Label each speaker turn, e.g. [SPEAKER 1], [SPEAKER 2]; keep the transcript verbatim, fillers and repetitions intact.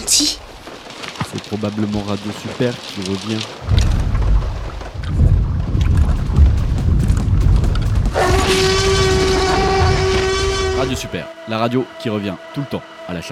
[SPEAKER 1] senti?
[SPEAKER 2] C'est probablement Radio Super qui revient. Radio Super, la radio qui revient tout le temps à la charge.